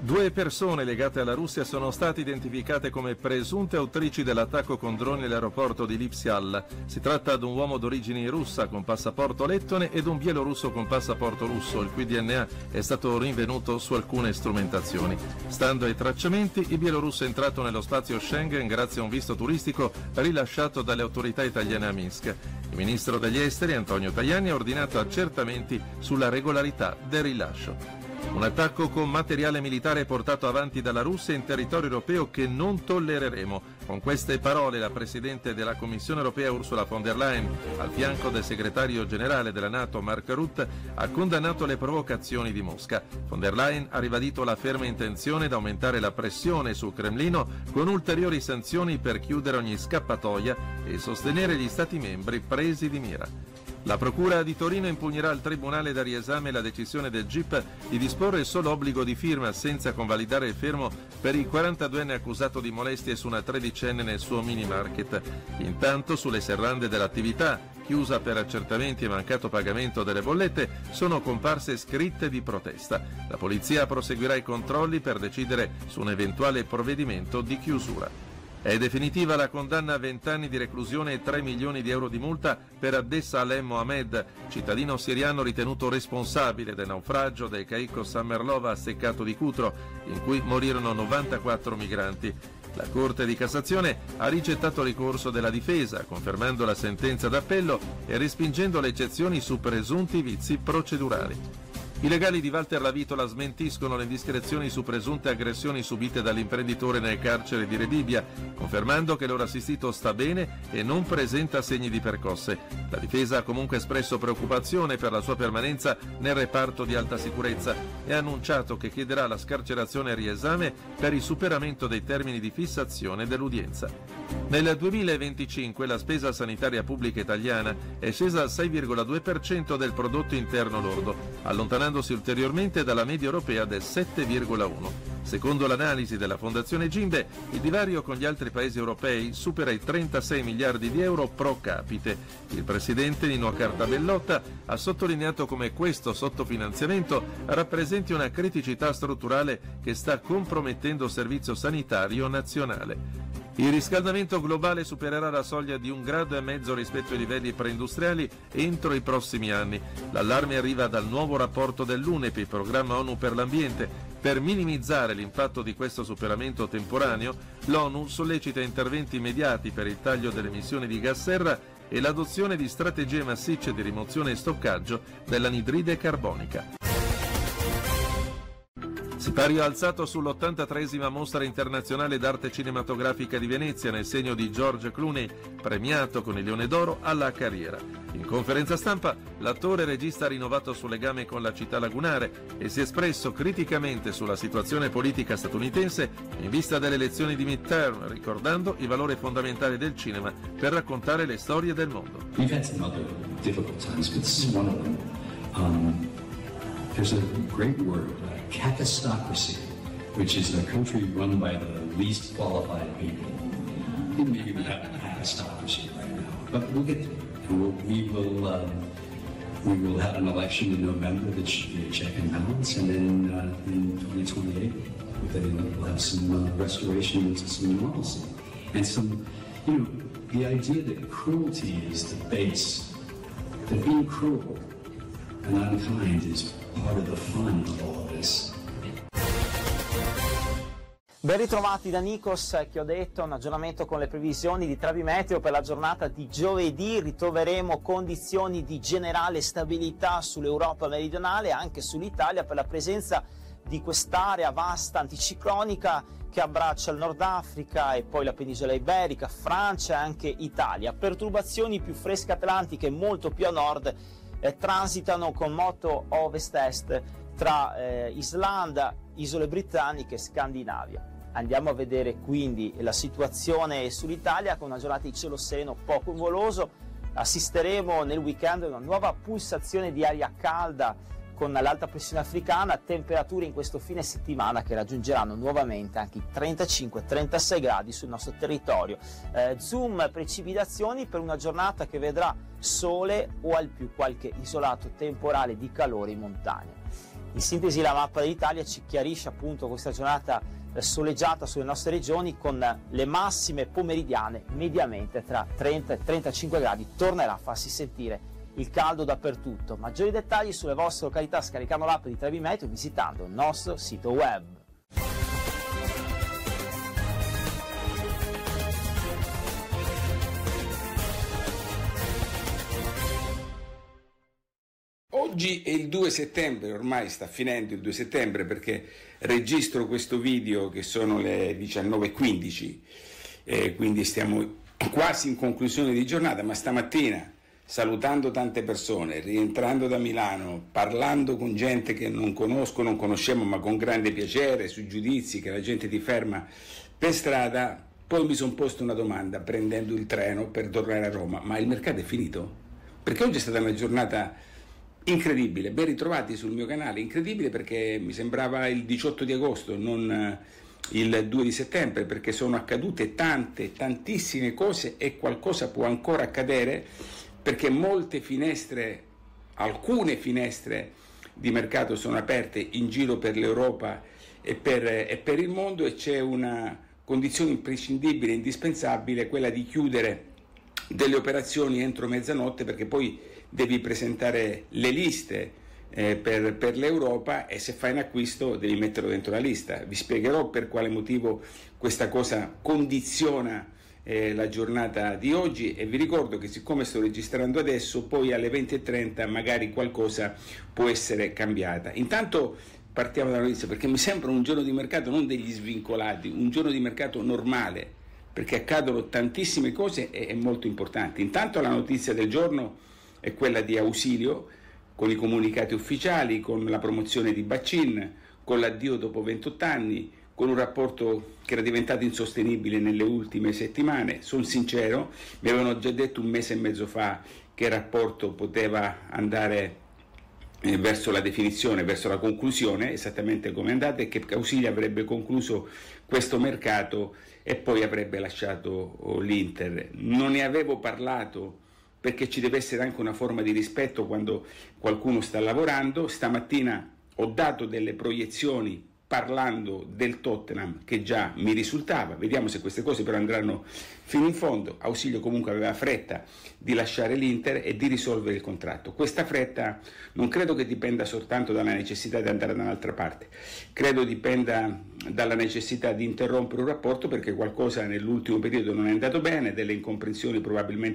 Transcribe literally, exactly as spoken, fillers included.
Due persone legate alla Russia sono state identificate come presunte autrici dell'attacco con droni all'aeroporto di Lipsyal. Si tratta di un uomo d'origine russa con passaporto lettone ed un bielorusso con passaporto russo, il cui D N A è stato rinvenuto su alcune strumentazioni. Stando ai tracciamenti, il bielorusso è entrato nello spazio Schengen grazie a un visto turistico rilasciato dalle autorità italiane a Minsk. Il ministro degli esteri, Antonio Tajani, ha ordinato accertamenti sulla regolarità del rilascio. Un attacco con materiale militare portato avanti dalla Russia in territorio europeo che non tollereremo. Con queste parole la Presidente della Commissione europea Ursula von der Leyen, al fianco del segretario generale della NATO Mark Rutte, ha condannato le provocazioni di Mosca. Von der Leyen ha ribadito la ferma intenzione di aumentare la pressione sul Cremlino con ulteriori sanzioni per chiudere ogni scappatoia e sostenere gli Stati membri presi di mira. La Procura di Torino impugnerà al Tribunale da riesame la decisione del G I P di disporre il solo obbligo di firma senza convalidare il fermo per il quarantaduenne accusato di molestie su una tredicenne nel suo mini market. Intanto sulle serrande dell'attività, chiusa per accertamenti e mancato pagamento delle bollette, sono comparse scritte di protesta. La polizia proseguirà i controlli per decidere su un eventuale provvedimento di chiusura. È definitiva la condanna a vent'anni di reclusione e tre milioni di euro di multa per Abdessa Alem Mohamed, cittadino siriano ritenuto responsabile del naufragio del caicco Sammerlova a Steccato di Cutro, in cui morirono novantaquattro migranti. La Corte di Cassazione ha rigettato il ricorso della difesa, confermando la sentenza d'appello e respingendo le eccezioni su presunti vizi procedurali. I legali di Walter Lavitola smentiscono le indiscrezioni su presunte aggressioni subite dall'imprenditore nel carcere di Rebibbia, confermando che l'ora assistito sta bene e non presenta segni di percosse. La difesa ha comunque espresso preoccupazione per la sua permanenza nel reparto di alta sicurezza e ha annunciato che chiederà la scarcerazione a riesame per il superamento dei termini di fissazione dell'udienza. Nel duemilaventicinque la spesa sanitaria pubblica italiana è scesa al sei virgola due per cento del prodotto interno lordo, allontanandosi ulteriormente dalla media europea del sette virgola uno. Secondo l'analisi della Fondazione Gimbe, il divario con gli altri paesi europei supera i trentasei miliardi di euro pro capite. Il presidente Nino Cartabellotta ha sottolineato come questo sottofinanziamento rappresenti una criticità strutturale che sta compromettendo il servizio sanitario nazionale. Il riscaldamento globale supererà la soglia di un grado e mezzo rispetto ai livelli preindustriali entro i prossimi anni. L'allarme arriva dal nuovo rapporto dell'UNEP, programma ONU per l'ambiente. Per minimizzare l'impatto di questo superamento temporaneo, l'ONU sollecita interventi immediati per il taglio delle emissioni di gas serra e l'adozione di strategie massicce di rimozione e stoccaggio dell'anidride carbonica. Sipario alzato sull'ottantatreesima Mostra internazionale d'arte cinematografica di Venezia nel segno di George Clooney, premiato con il Leone d'Oro alla carriera. In conferenza stampa l'attore e regista ha rinnovato il suo legame con la città lagunare e si è espresso criticamente sulla situazione politica statunitense in vista delle elezioni di midterm, ricordando il valore fondamentale del cinema per raccontare le storie del mondo. We've had some other difficult times, but this is one of them. Um... There's a great word, uh, catastocracy, which is a country run by the least qualified people. Maybe we have a catastocracy right now, but we'll get there. We'll, we will uh, we will have an election in November that should be a check and balance, and then uh, in twenty twenty-eight then we'll have some uh, restoration into some normalcy. And some, you know, the idea that cruelty is the base, that being cruel and unkind is part of the fun of all this. Ben ritrovati da Nikos, che ho detto, un aggiornamento con le previsioni di Travimeteo per la giornata di giovedì. Ritroveremo condizioni di generale stabilità sull'Europa meridionale e anche sull'Italia per la presenza di quest'area vasta anticiclonica che abbraccia il Nord Africa e poi la penisola iberica, Francia e anche Italia. Perturbazioni più fresche atlantiche molto più a nord Eh, transitano con moto ovest-est tra eh, Islanda, isole britanniche e Scandinavia. Andiamo a vedere quindi la situazione sull'Italia con una giornata di cielo sereno poco nuvoloso. Assisteremo nel weekend a una nuova pulsazione di aria calda con l'alta pressione africana, temperature in questo fine settimana che raggiungeranno nuovamente anche i trentacinque trentasei gradi sul nostro territorio. Eh, zoom precipitazioni per una giornata che vedrà sole o al più qualche isolato temporale di calore in montagna. In sintesi la mappa dell'Italia ci chiarisce appunto questa giornata soleggiata sulle nostre regioni, con le massime pomeridiane mediamente tra trenta e trentacinque gradi. Tornerà a farsi sentire il caldo dappertutto. Maggiori dettagli sulle vostre località scaricando l'app di Trebi Meteo visitando il nostro sito web. Oggi è il due settembre, ormai sta finendo il due settembre perché registro questo video che sono le diciannove e quindici, eh, quindi stiamo quasi in conclusione di giornata, ma stamattina, salutando tante persone, rientrando da Milano, parlando con gente che non conosco, non conosciamo, ma con grande piacere, sui giudizi che la gente ti ferma per strada, poi mi sono posto una domanda prendendo il treno per tornare a Roma: ma il mercato è finito? Perché oggi è stata una giornata incredibile. Ben ritrovati sul mio canale. Incredibile perché mi sembrava il diciotto di agosto, non il due di settembre, perché sono accadute tante, tantissime cose e qualcosa può ancora accadere, perché molte finestre, alcune finestre di mercato sono aperte in giro per l'Europa e per, e per il mondo, e c'è una condizione imprescindibile, indispensabile, quella di chiudere delle operazioni entro mezzanotte, perché poi devi presentare le liste eh, per, per l'Europa, e se fai un acquisto devi metterlo dentro la lista. Vi spiegherò per quale motivo questa cosa condiziona eh, la giornata di oggi, e vi ricordo che siccome sto registrando adesso, poi alle venti e trenta magari qualcosa può essere cambiata. Intanto partiamo dalla notizia, perché mi sembra un giorno di mercato non degli svincolati, un giorno di mercato normale, perché accadono tantissime cose e, e molto importanti. Intanto la notizia del giorno è quella di Ausilio, con i comunicati ufficiali, con la promozione di Baccin, con l'addio dopo ventotto anni, con un rapporto che era diventato insostenibile nelle ultime settimane. Sono sincero, mi avevano già detto un mese e mezzo fa che il rapporto poteva andare eh, verso la definizione, verso la conclusione, esattamente come è andata, e che Ausilio avrebbe concluso questo mercato e poi avrebbe lasciato oh, l'Inter. Non ne avevo parlato perché ci deve essere anche una forma di rispetto quando qualcuno sta lavorando. Stamattina ho dato delle proiezioni parlando del Tottenham che già mi risultava, vediamo se queste cose però andranno fino in fondo. Ausilio comunque aveva fretta di lasciare l'Inter e di risolvere il contratto. Questa fretta non credo che dipenda soltanto dalla necessità di andare da un'altra parte, credo dipenda dalla necessità di interrompere un rapporto perché qualcosa nell'ultimo periodo non è andato bene, delle incomprensioni probabilmente